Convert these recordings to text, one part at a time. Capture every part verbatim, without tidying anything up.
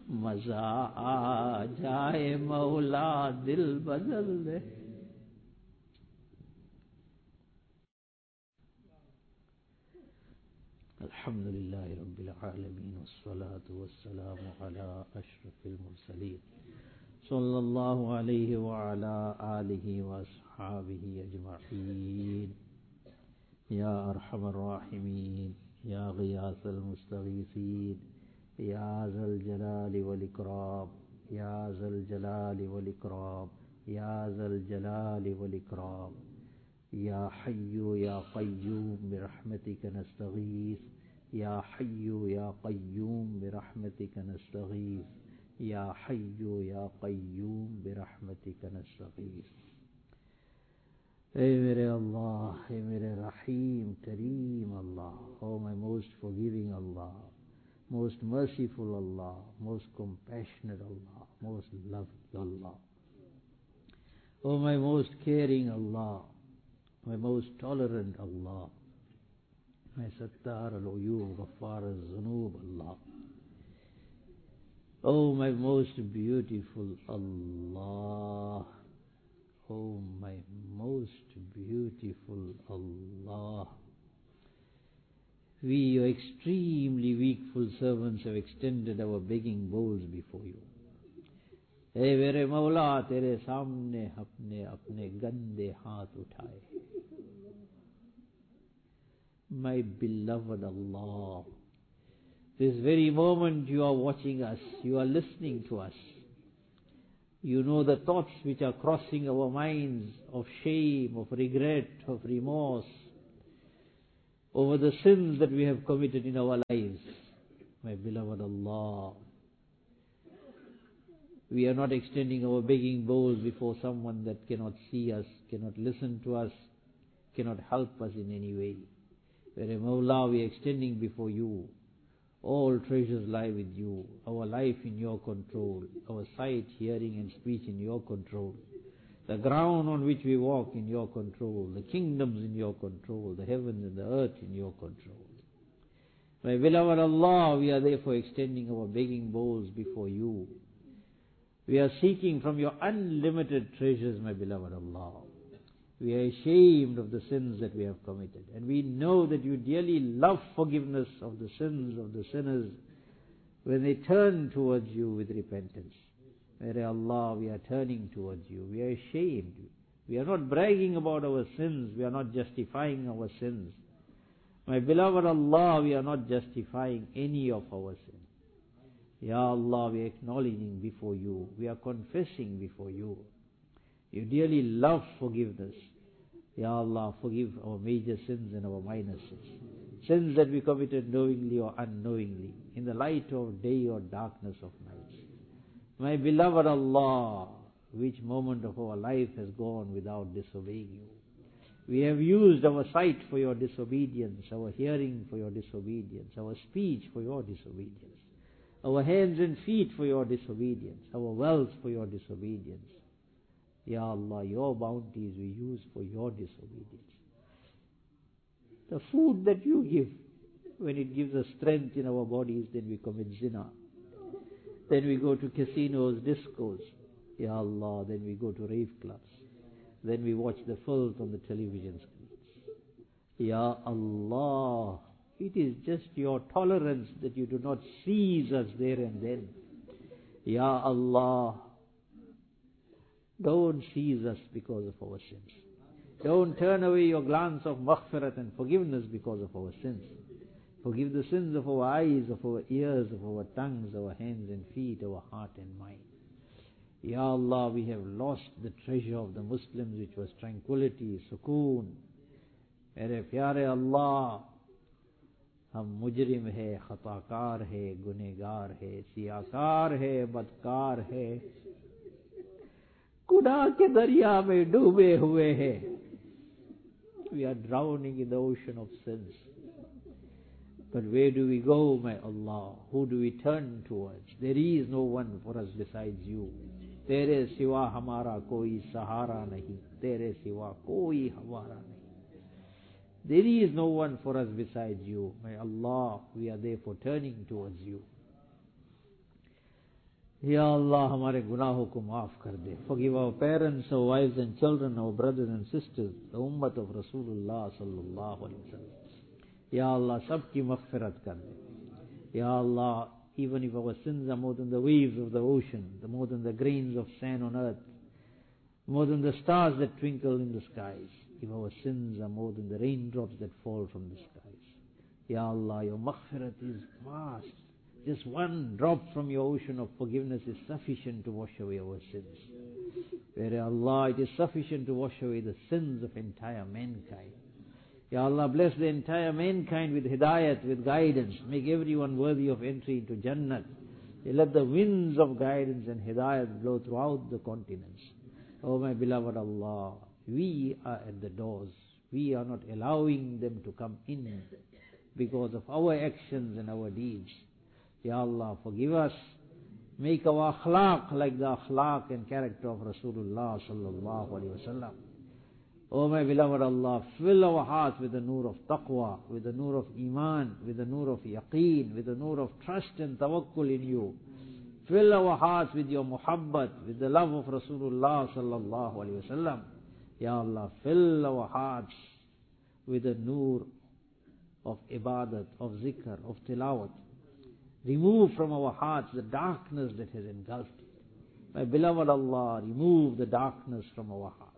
मजा आ जाए मौला दिल बदल दे। अल्हम्दुलिल्लाहि रब्बिल आलमीन वस्सलातु वस्सलामु अला अशरफिल मुरसलीन सल्लल्लाहु अलैहि व अला आलिहि व अस्हाबिहि अजमईन। या अरहमर राहिमीन या गियासल मुस्तगीसीन या ज़ल जलाली वल इकराम या ज़ल जलाली वल इकराम या ज़ल जलाली वल इकराम या हय्यु या क़य्यूम बिरहमतिक नस्तगीस या हय्यु या क़य्यूम बिरहमतिक नस्तगीस या हय्यु या क़य्यूम बिरहमतिक नस्तगीस। ए मेरे अल्लाह, ए मेरे रहीम करीम अल्लाह, oh my most forgiving Allah, most merciful Allah, most compassionate Allah, most loving Allah. O my most caring Allah, my most tolerant Allah, my Sattar al-Uyub, Ghaffar al-Zunub Allah. O my most beautiful Allah, O my most beautiful Allah. We, your extremely weakful servants, have extended our begging bowls before you. ए मेरे मौला, तेरे सामने अपने अपने गंदे हाथ उठाए। My beloved Allah, this very moment you are watching us, you are listening to us. You know the thoughts which are crossing our minds of shame, of regret, of remorse, over the sins that we have committed in our lives. My beloved Allah, we are not extending our begging bowls before someone that cannot see us, cannot listen to us, cannot help us in any way. Where Mawla, we are extending before you. All treasures lie with you, our life in your control, our sight, hearing and speech in your control. The ground on which we walk in your control, the kingdoms in your control, the heavens and the earth in your control. My beloved Allah, we are therefore extending our begging bowls before you. We are seeking from your unlimited treasures, my beloved Allah. We are ashamed of the sins that we have committed, and we know that you dearly love forgiveness of the sins of the sinners when they turn towards you with repentance. Mere Allah, we are turning towards you. We are ashamed. We are not bragging about our sins. We are not justifying our sins. My beloved Allah, we are not justifying any of our sins. Ya Allah, we are acknowledging before you. We are confessing before you. You dearly love forgiveness. Ya Allah, forgive our major sins and our minor sins. Sins that we committed knowingly or unknowingly, in the light of day or darkness of night. My beloved Allah, which moment of our life has gone without disobeying you? We have used our sight for your disobedience, our hearing for your disobedience, our speech for your disobedience, our hands and feet for your disobedience, our wealth for your disobedience. Ya Allah, your bounties we use for your disobedience. The food that you give, when it gives us strength in our bodies, then we commit zina. Then we go to casinos, discos. Ya Allah, then we go to rave clubs. Then we watch the filth on the television screens. Ya Allah, it is just your tolerance that you do not seize us there and then. Ya Allah, don't seize us because of our sins. Don't turn away your glance of maghfirat and forgiveness because of our sins. Forgive the sins of our eyes, of our ears, of our tongues, our hands and feet, our heart and mind. Ya Allah, we have lost the treasure of the Muslims, which was tranquility, sukoon. Mere pyare Allah, hum mujrim hai, khatakar hai, gunegar hai, siyakar hai, badkar hai. Gunaah ke darya mein doobe hue hai. We are drowning in the ocean of sins. But where do we go, my Allah? Who do we turn towards? There is no one for us besides you. Tere siwa hamara koi sahara nahi. Tere siwa koi hamara nahi. There is no one for us besides you. My Allah, we are therefore turning towards you. Ya Allah, हमारे गुनाहों को माफ कर दे. Forgive our parents, our wives and children, our brothers and sisters, the ummah of Rasulullah sallallahu alaihi wasallam. Ya Allah, सबकी मग़फ़िरत कर दे. Ya Allah, even if our sins are more than the waves of the ocean, the more than the grains of sand on earth, more than the stars that twinkle in the skies, if our sins are more than the raindrops that fall from the skies, Ya Allah, your maghfirat is vast. Just one drop from your ocean of forgiveness is sufficient to wash away our sins. Where Allah, it is sufficient to wash away the sins of entire mankind. Ya Allah, bless the entire mankind with hidayat, with guidance. Make everyone worthy of entry into Jannat. Let the winds of guidance and hidayat blow throughout the continents. Oh my beloved Allah, we are at the doors. We are not allowing them to come in because of our actions and our deeds. Ya Allah, forgive us. Make our akhlaq like the akhlaq and character of Rasulullah sallallahu alaihi wasallam. Oh my beloved Allah, fill our hearts with the nur of taqwa, with the nur of iman, with the nur of yaqeen, with the nur of trust and tawakkul in you. Fill our hearts with your muhabbat, with the love of Rasulullah sallallahu alaihi wasallam. Ya Allah, fill our hearts with the nur of ibadat, of zikr, of tilawat. Remove from our hearts the darkness that has engulfed it. My beloved Allah, remove the darkness from our hearts.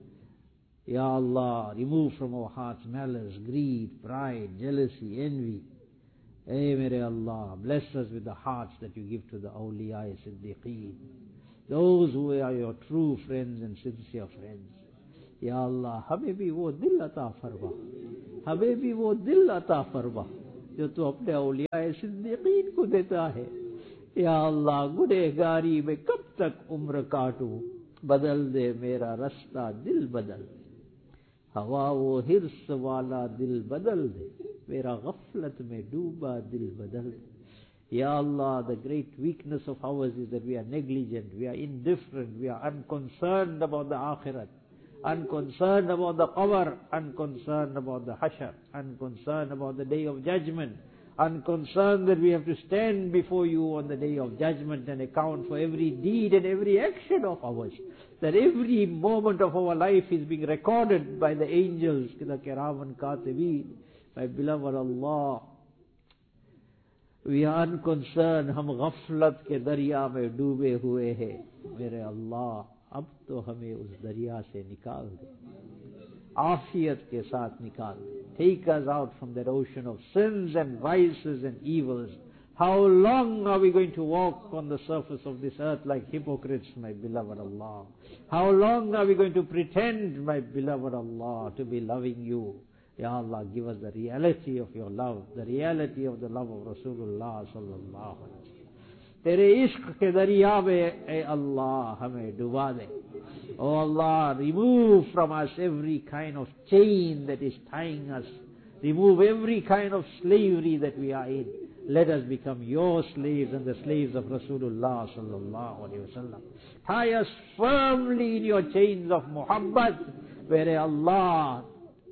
Ya Allah, remove from our hearts malice, greed, pride, jealousy, envy. Hey, mere Allah, bless us with the hearts that you give to the awliya siddiqeen, those who are your true friends and sincere friends. Ya Allah, हमें भी वो दिल अता फरमा, हमें भी वो दिल अता फरमा जो तू अपने औलिया सिद्दीकीन को देता है. या अल्लाह, गुनहगारी में कब तक उम्र काटूं, बदल दे मेरा रास्ता, दिल बदल दे. हवा वो हिर्स वाला दिल बदल दे, मेरा गफलत में डूबा दिल बदल दे. Ya Allah, the great weakness of ours is that we are negligent, we are indifferent, we are unconcerned about the akhirat, unconcerned about the qabr, unconcerned about the hashar, unconcerned about the day of judgment, unconcerned that we have to stand before you on the day of judgment and account for every deed and every action of ours. That every moment of our life is being recorded by the angels, the kiraman katibin. My beloved Allah, we are unconcerned, हम गफलत के दरिया में डूबे हुए हैं. मेरे अल्लाह, अब तो हमें उस दरिया से निकाल दे, आफियत के साथ निकाल दे. Take us out from that ocean of sins and vices and evils. How long are we going to walk on the surface of this earth like hypocrites, my beloved Allah? How long are we going to pretend, my beloved Allah, to be loving you? Ya Allah, give us the reality of your love, the reality of the love of Rasulullah sallallahu alaihi wasallam. तेरे इश्क के दरिया में ए अल्लाह हमें डुबा दे. Oh Allah, remove from us every kind of chain that is tying us. Remove every kind of slavery that we are in. Let us become your slaves and the slaves of Rasulullah sallallahu alaihi wasallam. Tie us firmly in your chains of muhabbat. Where Allah,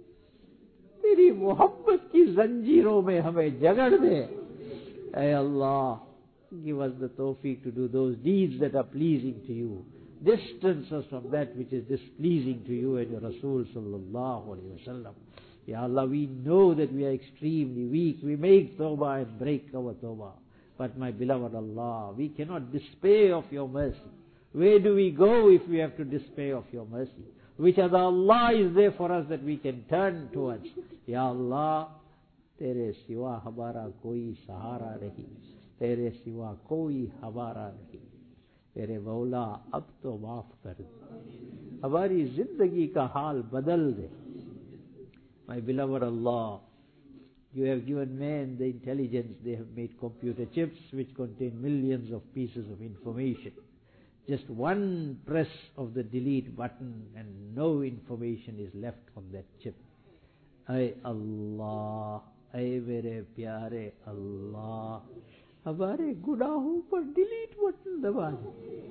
तेरी मोहब्बत की जंजीरों में हमें जगड़ दे. ए Allah, give us the tawfiq to do those deeds that are pleasing to you. Distance us from that which is displeasing to you and your Rasul sallallahu alaihi wasallam. Ya Allah, we know that we are extremely weak. We make tawbah and break our tawbah. But my beloved Allah, we cannot despair of your mercy. Where do we go if we have to despair of your mercy? Which other Allah is there for us that we can turn towards? Ya Allah, तेरे सिवा हमारा कोई सहारा नहीं, तेरे सिवा कोई हमारा नहीं. तेरे मौला, अब तो माफ कर दे, हमारी जिंदगी का हाल बदल दे. My beloved Allah, you have given man the intelligence. They have made computer chips which contain millions of pieces of information. Just one press of the delete button and no information is left on that chip. Ay Allah, ay mere pyare Allah, हमारे गुनाहों पर delete button दबा दे.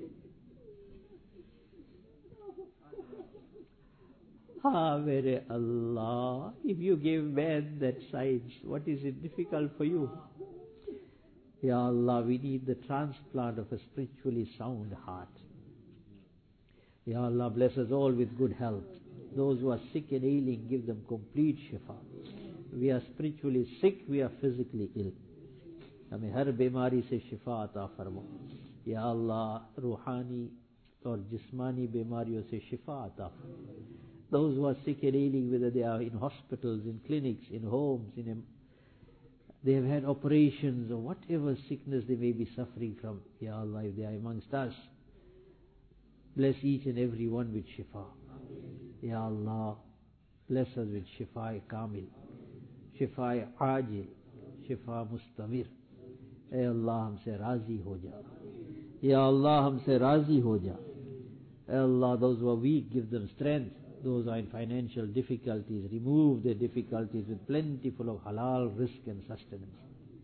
Ah, mere Allah, if you gave man that science, what is it difficult for you? Ya Allah, we need the transplant of a spiritually sound heart. Ya Allah, bless us all with good health. Those who are sick and ailing, give them complete shifa. We are spiritually sick, we are physically ill. हमें हर बीमारी से शिफा अता फरमा. या अल्लाह, रूहानी और जिस्मानी बीमारियों से शिफा अता फरमा. Those who are sick and ailing, whether they are in hospitals, in clinics, in homes, in a, they have had operations or whatever sickness they may be suffering from. Ya Allah, if they are amongst us, bless each and every one with shifa. Ya Allah, bless us with shifa kamil, shifa ajil, shifa mustamir. ए अल्लाह हमसे राजी हो जा. या अल्लाह हमसे राजी हो जा. ए अल्लाह, those who are weak, give them strength. Those who are in financial difficulties, remove their difficulties with plentiful of halal risk and sustenance.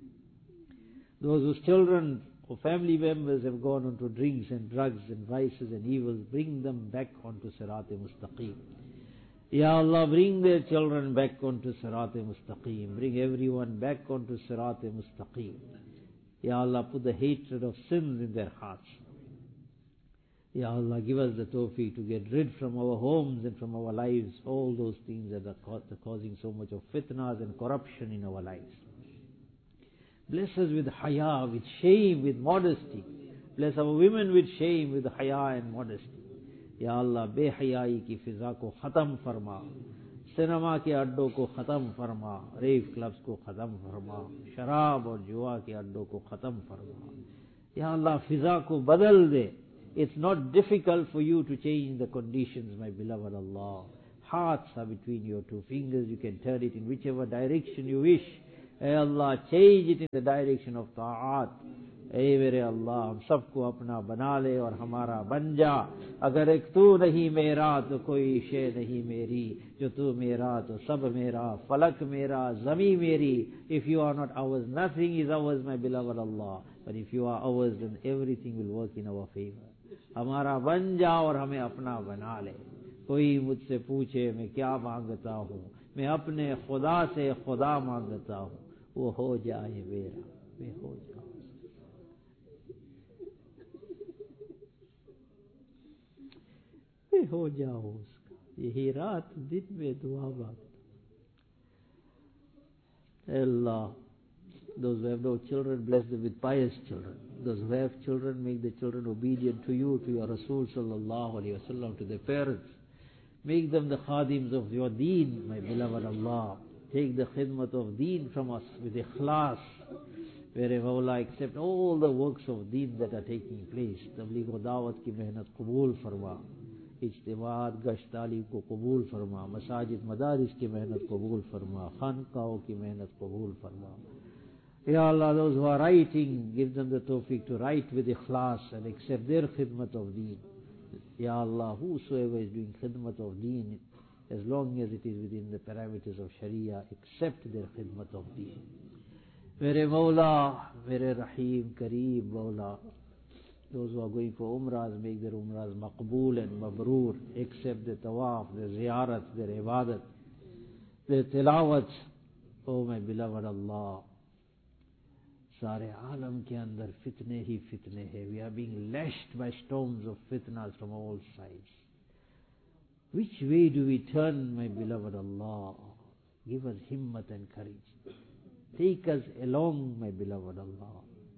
Those whose children or family members have gone onto drinks and drugs and vices and evils, bring them back onto Sirat-e-Mustaqim. Ya Allah, bring their children back onto Sirat-e-Mustaqim. Bring everyone back onto Sirat-e-Mustaqim. Ya Allah, put the hatred of sins in their hearts. Ya Allah, give us the tawfiq to get rid from our homes and from our lives all those things that are causing so much of fitnas and corruption in our lives. Bless us with haya, with shame, with modesty. Bless our women with shame, with haya and modesty. Ya Allah, behayai ki fiza ko khatam farma. Cinema के अड्डों को ख़त्म फरमा, रेव clubs को ख़त्म फरमा, शराब और जुआ के अड्डों को ख़त्म फरमा. या अल्लाह, फिजा को बदल दे. It's not difficult for you to change the conditions, my beloved Allah. Hearts are between your two fingers. You can turn it in whichever direction you wish. Hey Allah, change it in the direction of ta'at. ए मेरे अल्लाह, हम सबको अपना बना ले और हमारा बन जा. अगर एक तू नहीं मेरा तो कोई शे नहीं मेरी. जो तू मेरा तो सब मेरा. फलक मेरा, ज़मी मेरी. If you are not ours, nothing is ours, my beloved Allah. But if you are ours, then everything will work in our favor. हमारा बन जा और हमें अपना बना ले. कोई मुझसे पूछे मैं क्या मांगता हूँ, मैं अपने खुदा से खुदा मांगता हूँ. वो हो जाए मेरा, मैं हो जाऊँ. हो जाओ उसका. यही रात दिन में दुआ मांगता. Allah, those who have no children, bless them with pious children. Those who have children, make the children obedient to you, to your Rasul sallallahu alayhi wa sallam, to their parents. Make them the khadims of your deen, my beloved Allah. Take the khidmat of deen from us with ikhlas. Wherever Allah, accept all the works of deen that are taking place. Tabligh wa da'wat ki mehnat qabul farma. इज्तिमात गश्त तालीम को कबूल फरमा. मसाजिद मदारिस की मेहनत कबूल फरमा. खानकाओं की मेहनत कबूल फरमा. Ya Allah, those who are writing, give them the tawfiq to write with ikhlas and accept their khidmat of deen. Ya Allah, whosoever is doing khidmat of deen, as long as it is within the parameters of Sharia, accept their khidmat of deen. Mere Mawla, Mere Rahim, Kareem, Mawla, those who are going for umrahs, make their umrahs maqbool and mabroor. Accept their tawaf, their ziyarat, their ibadat, their tilawat. Oh my beloved Allah, सारे आलम के अंदर फितने ही फितने हैं. We are being lashed by storms of fitnas from all sides. Which way do we turn, my beloved Allah? Give us himmat and courage. Take us along, my beloved Allah.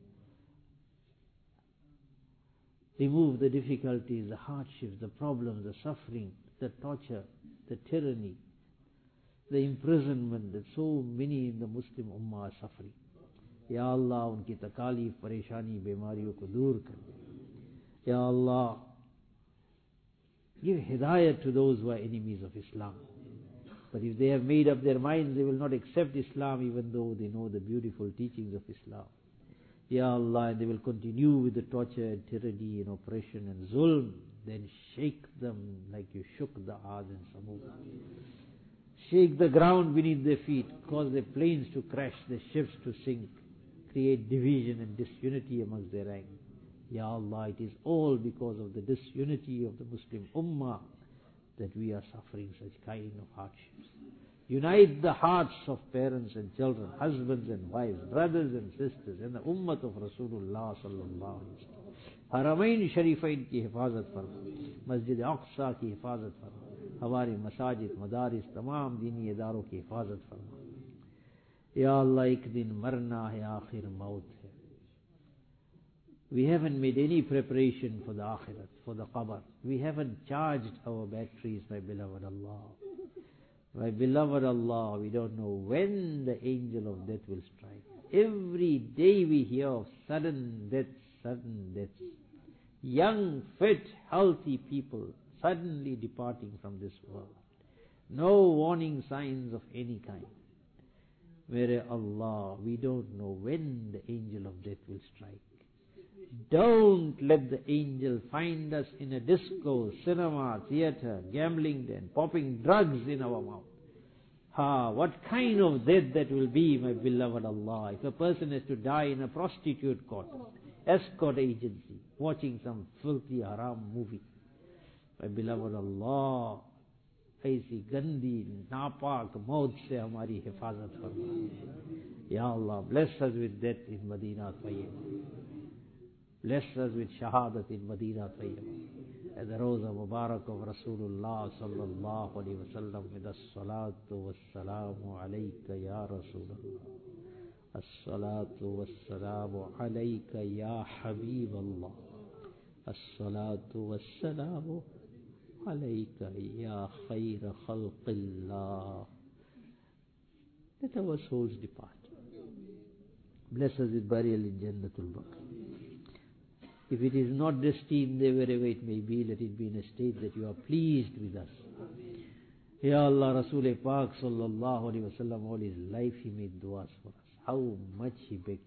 Remove the difficulties, the hardships, the problems, the suffering, the torture, the tyranny, the imprisonment that so many in the Muslim Ummah are suffering. Ya Allah, unki takalif, pareshani, bemariyon ko dur kar de. Ya Allah, give hidayat to those who are enemies of Islam. But if they have made up their minds, they will not accept Islam even though they know the beautiful teachings of Islam. Ya Allah, and they will continue with the torture and tyranny and oppression and zulm, then shake them like you shook the Aad and Samud. Shake the ground beneath their feet, cause their planes to crash, their ships to sink, create division and disunity amongst their ranks. Ya Allah, it is all because of the disunity of the Muslim Ummah that we are suffering such kind of hardships. Unite the hearts of parents and children, husbands and wives, brothers and sisters, and the ummah of Rasulullah sallallahu alaihi wasallam. Haramain Sharifain की हिफाजत फरमा, मस्जिद अक्सा की हिफाजत फरमा, हमारी मसाजिद, मदारिस, तमाम दीनी इदारों की हिफाजत फरमा. या अल्लाह, एक दिन मरना है, आखिर मौत है. We haven't made any preparation for the akhirat, for the qabr. We haven't charged our batteries, my beloved Allah. My beloved Allah, we don't know when the angel of death will strike. Every day we hear of sudden deaths, sudden deaths. Young, fit, healthy people suddenly departing from this world. No warning signs of any kind. Mere Allah, we don't know when the angel of death will strike. Don't let the angel find us in a disco, cinema, theater, gambling den, popping drugs in our mouth. Ha, what kind of death that will be, my beloved Allah, if a person has to die in a prostitute court, escort agency, watching some filthy haram movie. My beloved Allah, ऐसी गंदी नापाक मौत से हमारी हिफाजत फरमा. Ya Allah, bless us with death in Madinah Tayyibah. Bless us with shahadat in Madinah Tayyibah. At the Roza Mubarak of Rasulullah sallallahu alayhi wa sallam, with as-salatu was-salamu alayka ya Rasulullah. As-salatu was-salamu alayka ya Habib Allah. As-salatu was-salamu alayka ya khayra khalqillah. Let our souls depart. Bless us with burial in Jannatul Baqi. If it is not destined there, wherever it may be, let it be in a state that you are pleased with us. Ya Allah, Rasul Pak sallallahu alayhi wa sallam, all his life he made du'as for us. How much he begged